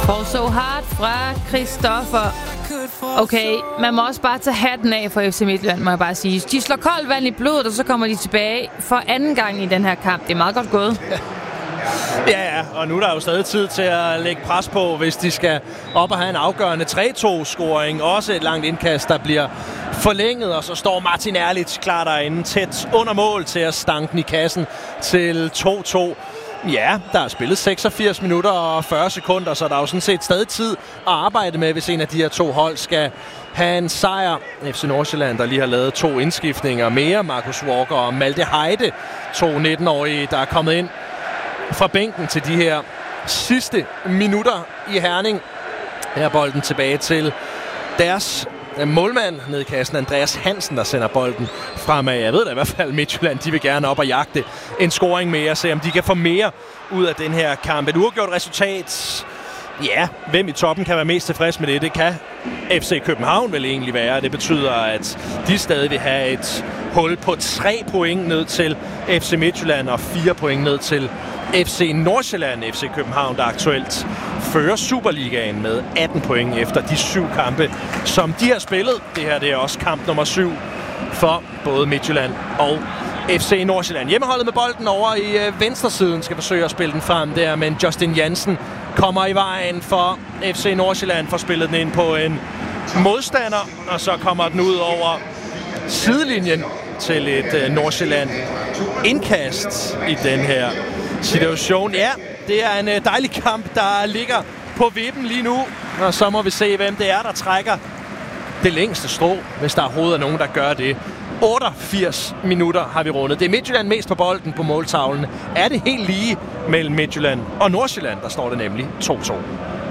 Fall So Hard fra Christoffer. Okay, man må også bare tage hatten af for FC Midtjylland, må jeg bare sige. De slår koldt vand i blodet, og så kommer de tilbage for anden gang i den her kamp. Det er meget godt gået. Ja, og nu er der jo stadig tid til at lægge pres på, hvis de skal op og have en afgørende 3-2-scoring. Også et langt indkast, der bliver forlænget, og så står Martin Erlich klar derinde, tæt under mål til at stanke den i kassen til 2-2. Ja, der er spillet 86 minutter og 40 sekunder, så der er jo sådan set stadig tid at arbejde med, hvis en af de her to hold skal have en sejr. FC Nordsjælland, der lige har lavet 2 indskiftninger mere. Marcus Walker og Malte Heide, 2 19-årige, der er kommet ind fra bænken til de her sidste minutter i Herning. Her er bolden tilbage til deres målmand nede i kassen, Andreas Hansen, der sender bolden fremad. Jeg ved da i hvert fald, Midtjylland, de vil gerne op og jagte en scoring mere, se om de kan få mere ud af den her kamp. Et uafgjort resultat. Ja, hvem i toppen kan være mest tilfreds med det? Det kan FC København vel egentlig være. Det betyder, at de stadig vil have et hul på 3 point ned til FC Midtjylland og 4 point ned til FC Nordsjælland. FC København, der aktuelt fører Superligaen med 18 point efter de 7 kampe, som de har spillet. Det her, det er også kamp nummer 7 for både Midtjylland og FC Nordsjælland. Hjemmeholdet med bolden over i venstresiden skal forsøge at spille den frem der, men Justin Jansen kommer i vejen for FC Nordsjælland, for spillet den ind på en modstander, og så kommer den ud over sidelinjen til et Nordsjælland indkast i den her situation. Ja, det er en dejlig kamp, der ligger på vippen lige nu, og så må vi se, hvem det er, der trækker det længste strå, hvis der overhovedet er nogen, der gør det. 88 minutter har vi rundet. Det er Midtjylland mest på bolden på måltavlen. Er det helt lige mellem Midtjylland og Nordsjælland, der står det nemlig 2-2.